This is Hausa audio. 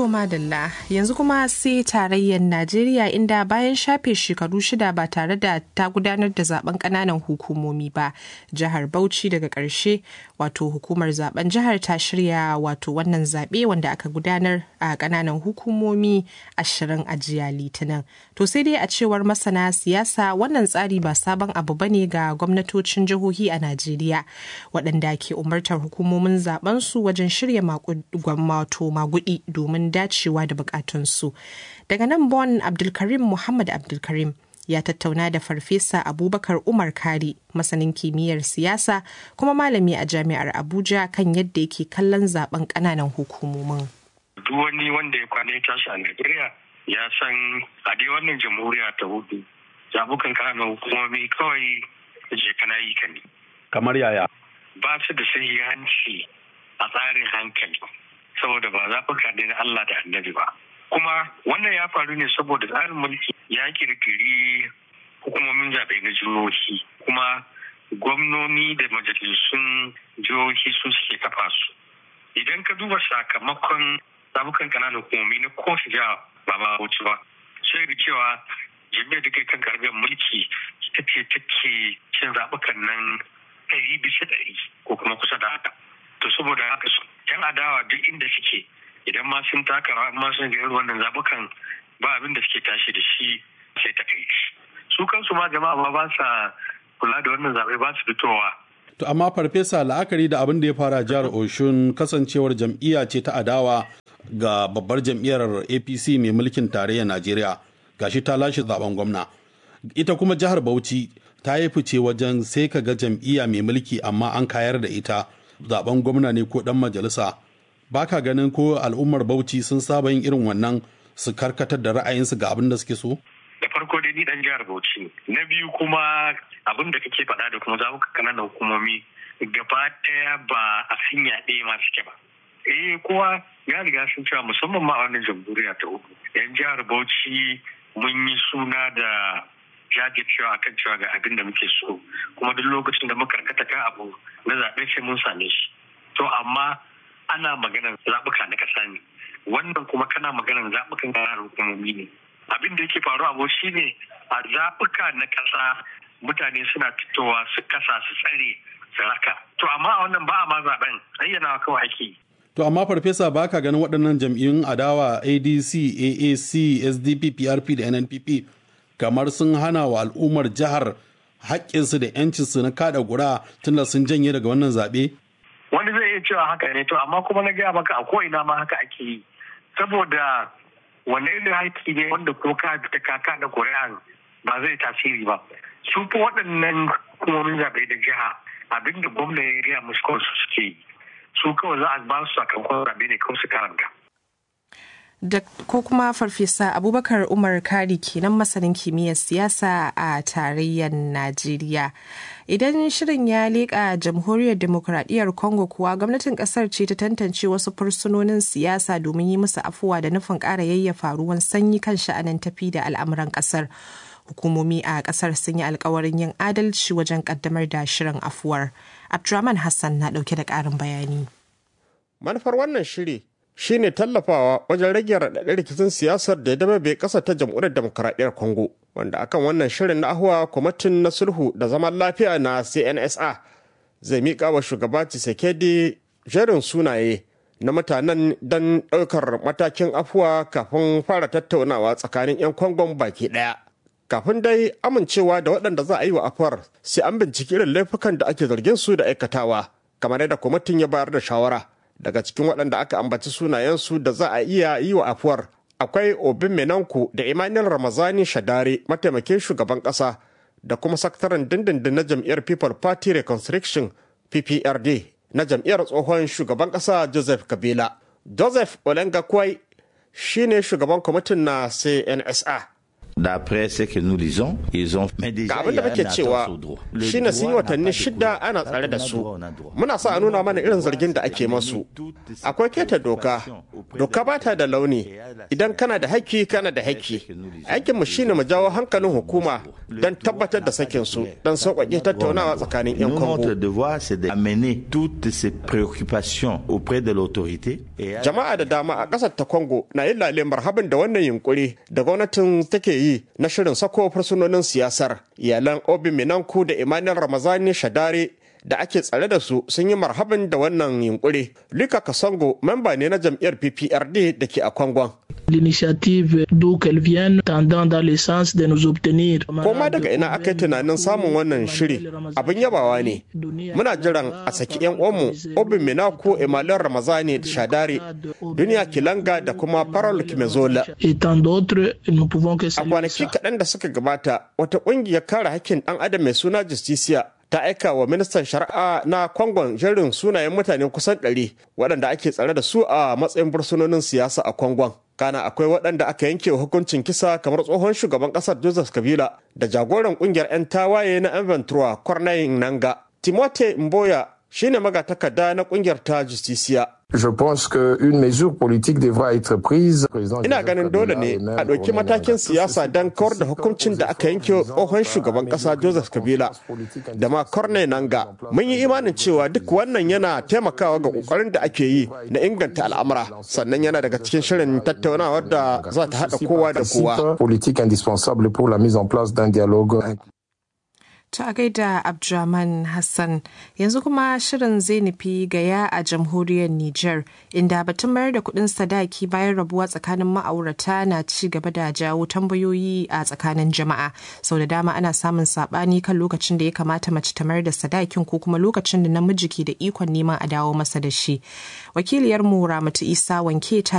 To madalla yanzu kuma sai tarayyar Najeriya inda bayan shafe shekaru 6 ba tare da ta gudanar da zaben kananan hukumomi ba, jihar Bauchi daga ƙarshe wato hukumar zaben jihar ta shirya wato wannan zaɓe wanda aka gudanar a kananan hukumomi 20 a jiya Litinin. To sai dai a cewar masana siyasa wannan tsari ba sabon abu bane ga gwamnatocin jihohi a Najeriya waɗanda ke umartar hukumomin zaben su wajen shirya magudi domin dacewa da bukatunsu. Daga nan Bon Abdulkarim Muhammad Abdulkarim ya tattauna da Farfesa Abubakar Umar Kari, masanin kimiyyar siyasa kuma malami a Jami'ar Abuja kan yadda yake kallon zaben kananan hukumomin. Duk wani wanda ya kwana ya tashi a Najeriya ya san a dai wannan jamhuriya ta hudu zabukan kananan hukumomi kawai je kana yi ka ne. Kamar yaya? Ba su da sahihanci a tsarin hankali. Saboda ba zaɓuka ne na Allah da Annabi ba. Kuma wannan ya faru ne saboda tsarin mulki ya kirkiri hukumomin zaɓe na jihohi, kuma gwamnoni da majalisun jihohi su suke kafa su. Idan ka duba sakamakon zaɓukan ƙananan hukumomi na kowace jiha ba ma wuce ba, sai da cewa jami'ar da kai kan karɓar mulki ita ce take cin zaɓukan nan 100% ko kuma kusa da haka. To saboda haka yan adawa duk inda suke idan ma sun taka rawa ma sun ga wannan zabukan ba abin da suke tashi da shi sai ta kai su kansu ma jama'a ba sa kula da wannan zabe ba su fitowa. To amma farfesa la'akari da abin da ya fara jihar Oshun kasancewar jam'iyya ce ta adawa ga babbar jam'iyyar APC mai mulkin tarayyar Najeriya gashi ta lashe zaben gwamna, ita kuma jihar Bauchi ta yi fice wajen sai ka ga jam'iyya mai mulki amma an kayar da ita zaben gwamna ne ko dan majalisa. Baka ganin ko al'ummar Bauchi sun saba yin irin wannan su karkatar da ra'ayinsu ga abin da suke so? Da farko dai ni dan jihar Bauchi ne. Na biyu kuma abin da kake faɗa da kuma zabuka kananan hukumomi gaba ɗaya ba a sinya ɗaya ma suke ba. Kowa ya riga sun cewa musamman ma a wannan jamhuriya ta uku. Yan jihar Bauchi mun yi suna da jajircewa akan cewa ga abin da muke so, kuma duk lokacin da muka karkata kan abu na zaɓe sai mun same shi. To amma ana maganar zaɓuka na ƙasa ne, wannan kuma kana maganar zaɓukan ƙananan hukumomi ne. Abin da yake faruwa abu shi ne a zaɓuka na ƙasa mutane suna fitowa su kasa su tsare su raka. To amma a wannan ba a ma zaɓen ayyana kawai ake yi. To amma farfesa baka ganin waɗannan jam'iyyun adawa ADC, AAC, SDP, PRP da NNPP kamar sun hana wa al'ummar jihar haƙƙinsu da ‘yancinsu na kaɗa ƙuri'a tunda sun janye daga wannan zaɓe? Wani zai iya cewa haka ne, to amma kuma na gaya maka a ko'ina ma haka ake yi. Saboda wani irin haƙƙi ne wanda ko ka fita ka kaɗa ƙuri'a ba zai tasiri ba. Su fi waɗannan hukumomin zaɓe da jiha abinda gwamna ya gaya musu kawai su suke yi. Su kawai za a ba su sakamakon zaɓe ne kawai su karanta. Ko kuma Farfesa Abubakar Umar Kari kenan masanin kimiyyar siyasa a tarayyar Najeriya. Idan shirin ya leƙa jamhuriyar demokuraɗiyyar Congo kuwa gwamnatin ƙasar ce ta tantance wasu fursunonin siyasa domin yi musu afuwa da nufin ƙara yayyafa ruwan sanyi kan sha'anin tafi da al'amuran ƙasar. Hukumomi a ƙasar sun yi alkawarin yin adalci wajen ƙaddamar da shirin afuwar. Abdurrahman Hassan na ɗauke da ƙarin bayani. Manufar wannan shiri shine tallafawa wajen rage raɗaɗin rikicin siyasar da ya dababe ƙasa ta jamhuriyar demokuraɗiyyar Congo, wanda akan wannan shirin na ahuwa kwamitin na sulhu da zaman lafiya na CNSA zai miƙa wa shugaba Tshisekedi jerin sunaye na mutanen don ɗaukar matakin afuwa kafin fara tattaunawa tsakanin 'yan Congon baki ɗaya. Kafin dai amincewa da waɗanda za a yi wa afuwar sai an binciki irin laifukan da ake zargin su da aikatawa, kamar yadda kwamitin ya bayar da shawara. Daga cikin waɗanda aka ambaci sunayensu da za a iya yi wa afuwar akwai Obin Menanku da Emmanuel Ramazani Shadari, mataimakin shugaban ƙasa da kuma sakataren dindindin na jam'iyyar People Party Reconstruction PPRD na jam'iyyar tsohon shugaban ƙasa Joseph Kabila. Joseph Olenga Kwai shi ne shugaban kwamitin na CNSA. D'après ce que nous lisons, ils ont ga abin da muke cewa shine sun yi watanni 6 ana tsare da su. Muna sa a nuna mana irin zargin da ake masu. Akwai keta doka ba ta da launi. Idan kana da haƙƙi kana da haƙƙi. Aikinmu shine mu jawo hankalin hukuma don tabbatar da sakin su don sauƙaƙe tattaunawa tsakanin 'yan Congo. Notre devoir c'est d'amener toutes ces préoccupations auprès de l'autorité. Jama'a da dama a ƙasar ta Congo na yin lale marhaban da wannan yunkuri da gwamnatin take yi na shirin sako fursunonin siyasar. Iyalan Obi Minanku da Emmanuel Ramazani Shadare da ake tsare da su sun yi marhaban da wannan yunkuri. Luka Kasongo memba ne na jam'iyyar PPRD da ke a Kongon. L'initiative d'où qu'elle vienne tendant dans le sens de nous obtenir. Koma daga ina aka yi tunanin samun wannan shiri abin yabawa ne. Muna jiran a saki 'yan uwanmu Obi Minanku, Emmanuel Ramazani Shadare, Duniya Kilanga da kuma Parole Kimezola. Et tant d'autres, nous pouvons que a kwanaki kaɗan da suka gabata wata ƙungiyar kare hakkin ɗan adam mai suna Justicia ta aika wa ministan shari'a na Kongon jerin sunayen mutane kusan 100 waɗanda ake tsare da su a matsayin bursunonin siyasa a Kongon. Kana akwai waɗanda aka yanke hukuncin kisa kamar tsohon shugaban ƙasar Joseph Kabila da jagoran ƙungiyar 'yan tawaye na M23 Corneille Nangaa. Timothée Mboya shine magatakarda na ƙungiyar ta Justicia. Je pense qu'une mesure politique devra être prise. Ina ganin dole ne a ɗauki matakin siyasa don kawar da hukuncin da aka yanke tsohon shugaban ƙasa Joseph Kabila da ma Corneille Nangaa. Mun yi imanin cewa duk wannan yana taimakawa ga ƙoƙarin da ake yi na inganta al'amura, sannan yana daga cikin shirin tattaunawar da za ta haɗa kowa da kowa. Politique indispensable pour la mise en place d'un dialogue. Ta gaida Abdurrahman Hassan. Yanzu kuma shirin zai nufi Gaya a jamhuriyar Nijar, inda batun mayar da kuɗin sadaki bayan rabuwa tsakanin ma'aurata na ci gaba da jawo tambayoyi a tsakanin jama'a. Sau da dama ana samun saɓani kan lokacin da ya kamata mace ta mayar da sadakin ko kuma lokacin da namiji ke da ikon neman a dawo masa da shi. Wakiliyarmu Ramatu Isa Wanke ta